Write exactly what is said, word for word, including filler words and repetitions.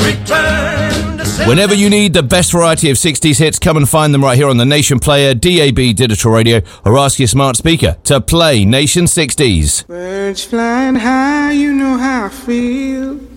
Return to sender. Whenever you need the best variety of sixties hits, come and find them right here on the Nation Player, D A B Digital Radio, or ask your smart speaker to play Nation sixties. Birds flying high, you know how I feel.